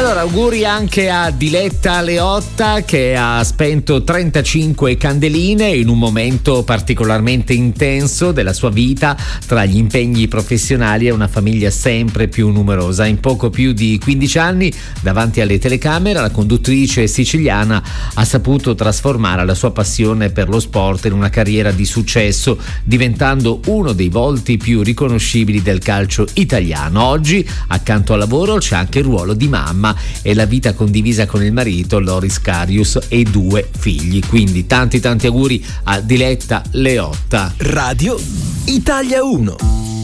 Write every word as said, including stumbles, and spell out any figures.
Allora, auguri anche a Diletta Leotta, che ha spento trentacinque candeline in un momento particolarmente intenso della sua vita, tra gli impegni professionali e una famiglia sempre più numerosa. In poco più di quindici anni, davanti alle telecamere, la conduttrice siciliana ha saputo trasformare la sua passione per lo sport in una carriera di successo, diventando uno dei volti più riconoscibili del calcio italiano. Oggi, accanto al lavoro, c'è anche il ruolo di mamma e la vita condivisa con il marito Loris Karius e due figli. Quindi tanti tanti auguri a Diletta Leotta. Radio Italia uno.